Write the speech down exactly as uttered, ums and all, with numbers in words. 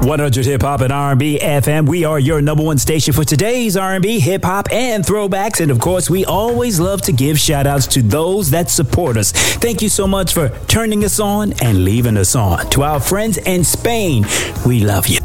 one hundred Hip Hop and R and B F M. We are your number one station for today's R and B, hip hop, and throwbacks. And of course, we always love to give shout outs to those that support us. Thank you so much for turning us on and leaving us on. To our friends in Spain, we love you.